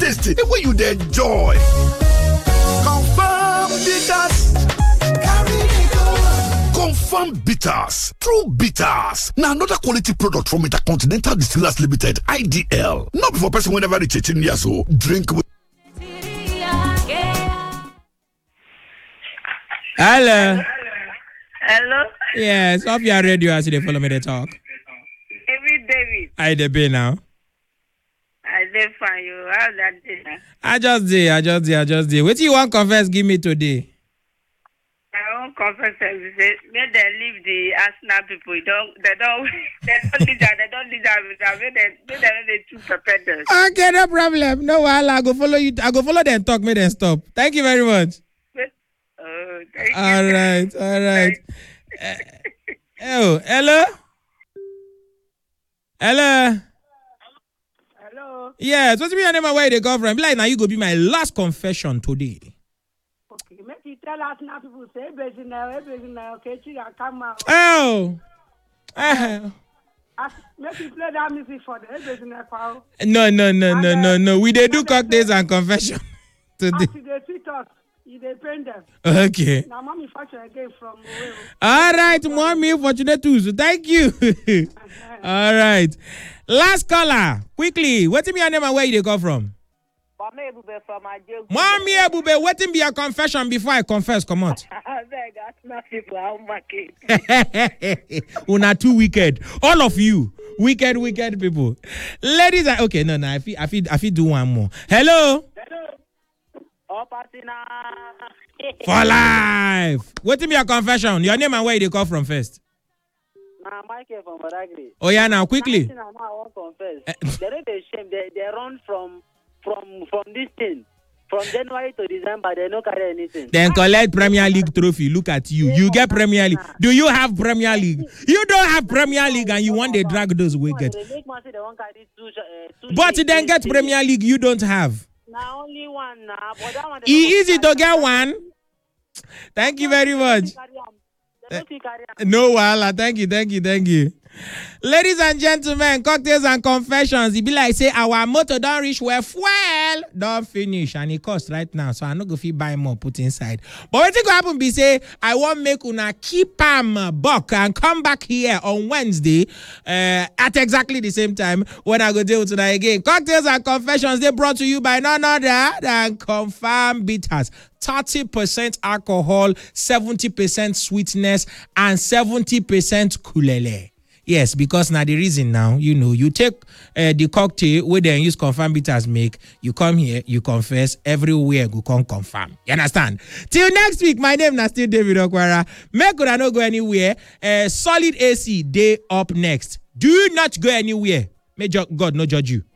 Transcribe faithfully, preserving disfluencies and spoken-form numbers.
tasty, the way you enjoy. Confirm bitters. Confirm bitters. True bitters. Now another quality product from Intercontinental Distillers Limited, I D L. Not for person whenever they eighteen years old. Drink with. Hello. Hello. Yes, off your radio as they follow me to talk. David, David. I dey be now. I dey fine. You how that day? I just did, I just did, I just did. What you want confess give me today? I won't confess them. Say, make them leave the Arsenal people. They don't, they don't, they don't leave that. They don't leave that. Make them, make them they too prepared. Okay, no problem. No while I go follow you. I go follow them talk. Make them stop. Thank you very much. Oh, thank all you. right, all right. uh, oh, hello. Hello. Hello. Yes, what's your name and where they go from? Like now, you go be my last confession today. Okay, make you tell us now people say, "Baby now, baby now, okay, chica, come out." Oh. Uh, Make you play that music for the baby now. no, no, no, no, no, no. We they do cocktails and confession today. After they treat us, you they paint them. Okay. Now, mommy fashion again from. All right, mommy, fortunate too. So thank you. All right. Last caller, quickly. What's your name and where you come from? Mommy Ebube from Ajegunle. Mommy Ebube, what be your confession before I confess? Come on. I beg, ask my people how market. Una too wicked. All of you. Wicked, wicked people. Ladies, and okay, no, no, I feel I feel I feel do one more. Hello. Hello. Oh, Patina. For life. What be your confession? Your name and where you come from first? Nah, Michael from Badagry. Oh yeah, now quickly. I want to confess. They don't they shame. They they run from from from this thing. From January to December, they don't carry anything. Then collect Premier League trophy. Look at you. You get Premier League. Do you have Premier League? You don't have Premier League and you want to drag those wicked. But then get Premier League you don't have. Now only one now. But that one. Easy to get one. Thank you very much. No, wala. Thank you, thank you, thank you. Ladies and gentlemen, cocktails and confessions. It be like say our motor don't reach where fuel don't finish and it costs right now. So I no go fit buy more put inside. But what it go happen be say I want make una keep am buck and come back here on Wednesday uh, at exactly the same time when I go deal with tonight again. Cocktails and confessions they brought to you by none other than Confirm Bitters. thirty percent alcohol, seventy percent sweetness, and seventy percent kulele. Yes, because now the reason now, you know, you take uh, the cocktail where they use Confirm Bitters make, you come here, you confess, everywhere you come confirm. You understand? Till next week, my name is still David Okwara. Make sure I not go anywhere. Uh, Solid A C, day up next. Do not go anywhere. May God not judge you.